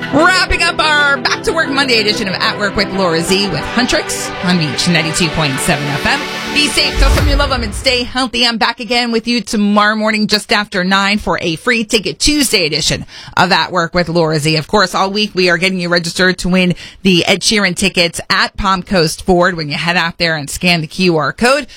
Wrapping up our Back to Work Monday edition of At Work with Laura Z with Huntrix on Beach 92.7 FM. Be safe, tell someone you love them, and stay healthy. I'm back again with you tomorrow morning just after 9 for a free Ticket Tuesday edition of At Work with Laura Z. Of course, all week we are getting you registered to win the Ed Sheeran tickets at Palm Coast Ford when you head out there and scan the QR code.